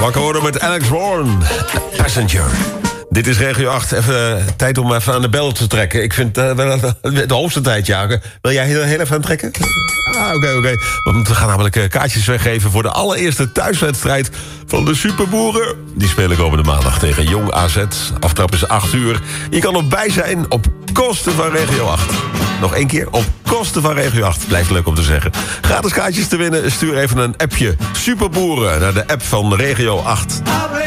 Wakker worden met Alex Warren. Passenger. Dit is Regio 8. Even tijd om even aan de bel te trekken. Ik vind de hoogste tijd, Jaken. Wil jij heel even aan trekken? Oké. Want we gaan namelijk kaartjes weggeven voor de allereerste thuiswedstrijd van de Superboeren. Die spelen komende maandag tegen Jong AZ. Aftrap is 8 uur. Je kan erbij zijn op kosten van Regio 8. Nog 1 keer, op kosten van Regio 8. Blijft leuk om te zeggen. Gratis kaartjes te winnen, stuur even een appje Superboeren naar de app van Regio 8.